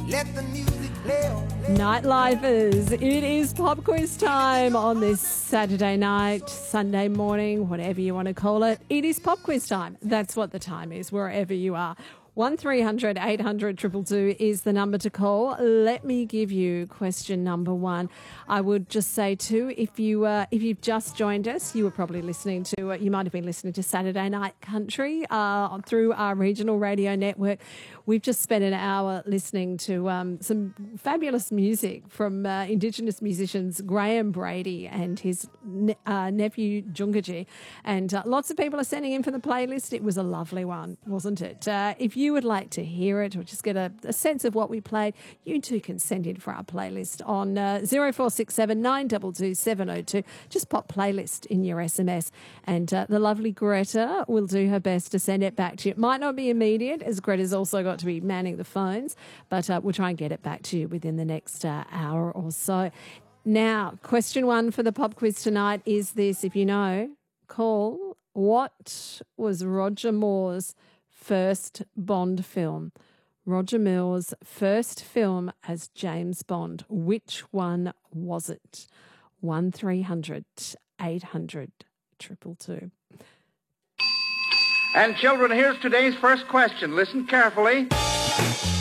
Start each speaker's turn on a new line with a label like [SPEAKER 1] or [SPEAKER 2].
[SPEAKER 1] Let the music play on.
[SPEAKER 2] Nightlifers, it is pop quiz time on this Saturday night, Sunday morning, whatever you want to call it. It is pop quiz time. That's what the time is, wherever you are. 1300 800 222 is the number to call. Let me give you question number one. I would just say too, if you've just joined us, you were probably listening to you might have been listening to Saturday Night Country through our regional radio network. We've just spent an hour listening to some fabulous music from Indigenous musicians Graham Brady and his nephew Jungaji, and lots of people are sending in for the playlist. It was a lovely one, wasn't it? If you would like to hear it or just get a sense of what we played, you too can send in for our playlist on 0467 922 702. Just pop playlist in your SMS, and the lovely Greta will do her best to send it back to you. It might not be immediate, as Greta's also got to be manning the phones, but we'll try and get it back to you within the next hour or so. Now, question one for the pop quiz tonight is this. If you know, call. What was Roger Moore's first Bond film? Roger Moore's first film as James Bond. Which one was it? 1300 800 222.
[SPEAKER 3] And children, here's today's first question. Listen carefully.